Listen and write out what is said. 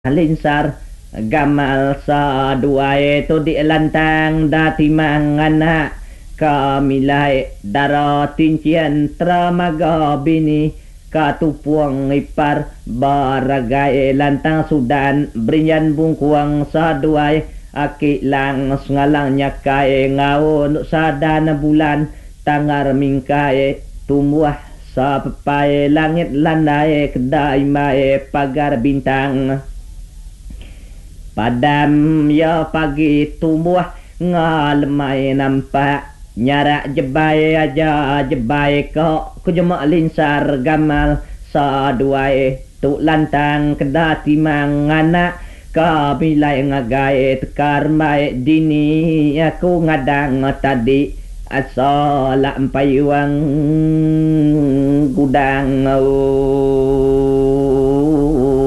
linsar gamal sa duai tu di lantang dati mangana kamilai daro tincian tramaga bini katupuang ipar baragai lantang sudan berinyan bungkuang sa duai aki lang ngalang nyakai ngau sa dana bulan tangar mingkai tumbuh sa pepai langit landai kedai mai pagar bintang padam ya pagi tumbuh ngalemai nampak nyarak jebai aja jebai kok kujemak linsar gamal sa duai tu lantang kedati mangana kabilai ngagai tekar mai dini aku ngadang tadi asal payuang gudang